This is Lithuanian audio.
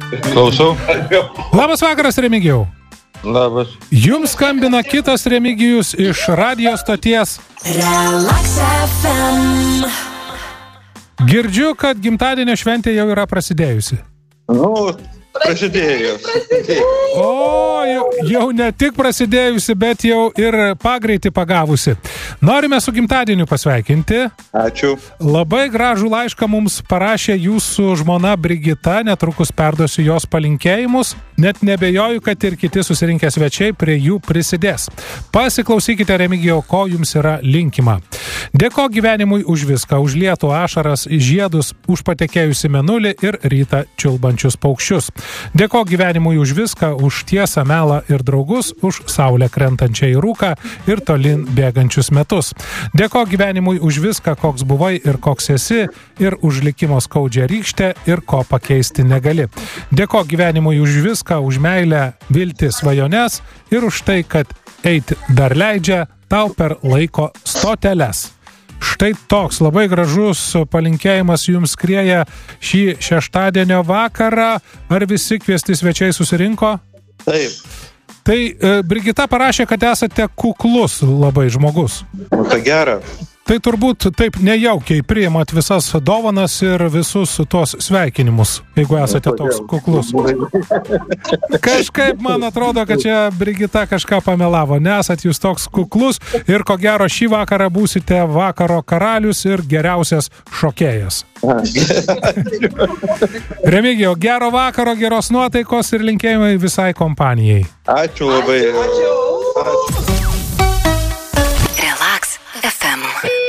Klausau. Labas vakaras, Remigijau. Labas. Jums skambina kitas Remigijus iš radijo stoties. Relax FM. Girdžiu, kad gimtadienio šventė jau yra prasidėjusi. Prasidėjo. O, jau ne tik prasidėjusi, bet jau ir pagreitį pagavusi. Norime su gimtadieniu pasveikinti. Ačiū. Labai gražų laišką mums parašė jūsų žmona Brigita, netrukus perduosiu jos palinkėjimus. Net nebejoju, kad ir kiti susirinkę svečiai prie jų prisidės. Pasiklausykite, Remigijau, ko jums yra linkima. Dėko gyvenimui už viską, už lietų, ašaras, žiedus, už patekėjusi mėnulį ir rytą čiulbančius paukščius. Dėko gyvenimui už viską, už tiesą, melą ir draugus, už saulę krentančią į rūką ir tolin bėgančius metus. Dėko gyvenimui už viską, koks buvai ir koks esi, ir už likimo skaudžią rykštę ir ko pakeisti negali. Dėko gyvenimui už viską, už meilę, viltį, svajones ir už tai, kad eiti dar leidžia tau per laiko stoteles. Štai toks labai gražus palinkėjimas jums skrieja šį šeštadienio vakarą. Ar visi kviesti svečiai susirinko? Taip. Tai Brigita parašė, kad esate kuklus labai žmogus. Tai gera. Tai turbūt taip nejaukiai priimat visas dovanas ir visus tuos sveikinimus, jeigu esate toks kuklus. Kažkaip man atrodo, kad čia Brigita kažką pamelavo. Nesat jūs toks kuklus ir ko gero šį vakarą būsite vakaro karalius ir geriausias šokėjas. Remigijau, gero vakaro, geros nuotaikos ir linkėjimai visai kompanijai. Ačiū labai. Ačiū.